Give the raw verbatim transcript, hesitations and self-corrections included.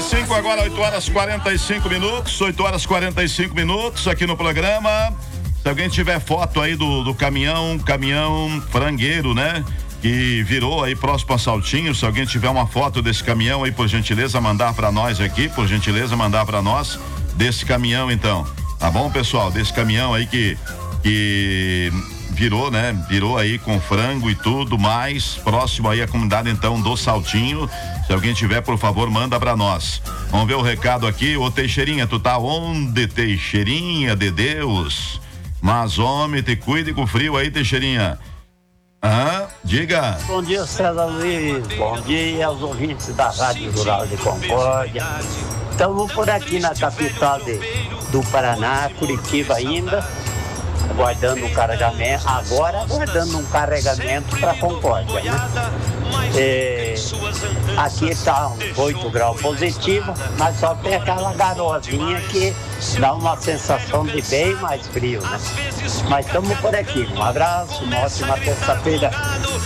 e cinco, agora oito horas e quarenta e cinco minutos, oito horas e quarenta e cinco minutos aqui no programa. Se alguém tiver foto aí do, do caminhão, caminhão frangueiro, né? Que virou aí próximo a Saltinho, se alguém tiver uma foto desse caminhão aí, por gentileza, mandar pra nós aqui, por gentileza, mandar pra nós desse caminhão então, tá bom, pessoal? Desse caminhão aí que, que virou, né? Virou aí com frango e tudo mais, próximo aí à comunidade então do Saltinho. Se alguém tiver, por favor, manda pra nós. Vamos ver o recado aqui. Ô Teixeirinha, tu tá onde, Teixeirinha de Deus? Mas homem, te cuide com o frio aí, Teixeirinha. Ah, diga. Bom dia, César Luiz. Bom dia aos ouvintes da Rádio Rural de Concórdia. Estamos por aqui na capital de, do Paraná, Curitiba ainda, aguardando um carregamento, agora aguardando um carregamento para Concórdia, né? É, aqui está uns oito graus positivo, mas só tem aquela garoazinha que dá uma sensação de bem mais frio, né? Mas estamos por aqui. Um abraço, uma ótima terça-feira.